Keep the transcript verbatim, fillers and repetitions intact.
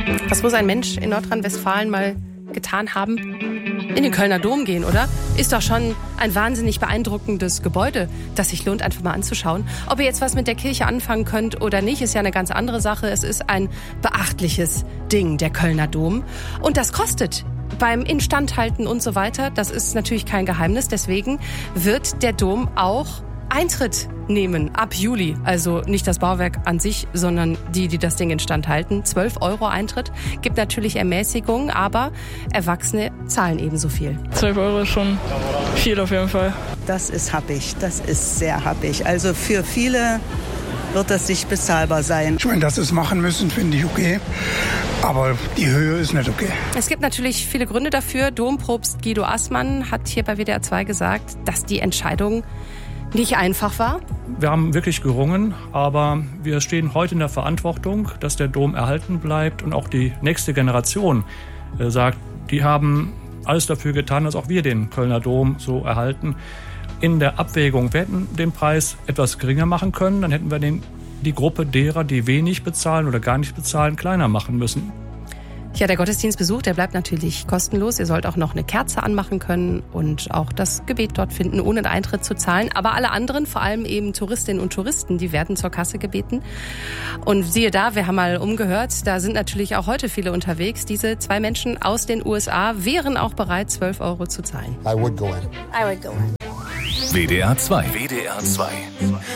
Was muss ein Mensch in Nordrhein-Westfalen mal getan haben? In den Kölner Dom gehen, oder? Ist doch schon ein wahnsinnig beeindruckendes Gebäude, das sich lohnt, einfach mal anzuschauen. Ob ihr jetzt was mit der Kirche anfangen könnt oder nicht, ist ja eine ganz andere Sache. Es ist ein beachtliches Ding, der Kölner Dom. Und das kostet beim Instandhalten und so weiter. Das ist natürlich kein Geheimnis. Deswegen wird der Dom auch Eintritt nehmen ab Juli. Also nicht das Bauwerk an sich, sondern die, die das Ding instand halten. zwölf Euro Eintritt. Gibt natürlich Ermäßigung, aber Erwachsene zahlen ebenso viel. zwölf Euro ist schon viel auf jeden Fall. Das ist happig. Das ist sehr happig. Also für viele wird das nicht bezahlbar sein. Ich meine, dass sie es machen müssen, finde ich okay. Aber die Höhe ist nicht okay. Es gibt natürlich viele Gründe dafür. Dompropst Guido Assmann hat hier bei W D R zwei gesagt, dass die Entscheidung nicht einfach war. Wir haben wirklich gerungen, aber wir stehen heute in der Verantwortung, dass der Dom erhalten bleibt und auch die nächste Generation äh, sagt, die haben alles dafür getan, dass auch wir den Kölner Dom so erhalten. In der Abwägung, wir hätten den Preis etwas geringer machen können, dann hätten wir den, die Gruppe derer, die wenig bezahlen oder gar nicht bezahlen, kleiner machen müssen. Ja, der Gottesdienstbesuch, der bleibt natürlich kostenlos. Ihr sollt auch noch eine Kerze anmachen können und auch das Gebet dort finden, ohne den Eintritt zu zahlen. Aber alle anderen, vor allem eben Touristinnen und Touristen, die werden zur Kasse gebeten. Und siehe da, wir haben mal umgehört, da sind natürlich auch heute viele unterwegs. Diese zwei Menschen aus den U S A wären auch bereit, zwölf Euro zu zahlen. I would go in. I would go in. W D R zwei. W D R zwei.